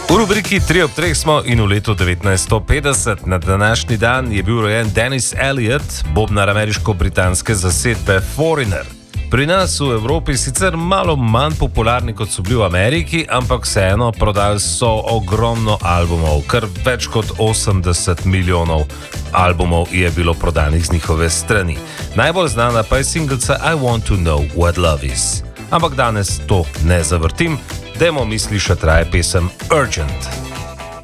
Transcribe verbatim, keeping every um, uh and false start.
V rubriki tri ob treh smo in v letu devetnajststo petdeset na današnji dan je bil rojen Dennis Elliot, bobnar ameriško-britanske zasedbe Foreigner. Pri nas v Evropi sicer malo manj popularni, kot so bili v Ameriki, ampak vseeno prodali so ogromno albumov, kar več kot osemdeset milijonov albumov je bilo prodanih z njihove strani. Najbolj znana pa je singlica I Want to Know What Love Is. Ampak danes to ne zavrtim, dajmo mi slišati raje pesem Urgent.